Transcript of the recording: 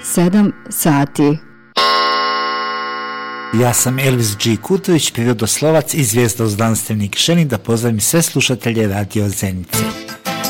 7 sati. Ja sam Elvis G. Kutović, prirodoslovac i zvijezdoznanstvenik. Želim da pozdravim sve slušatelje Radio Zenice.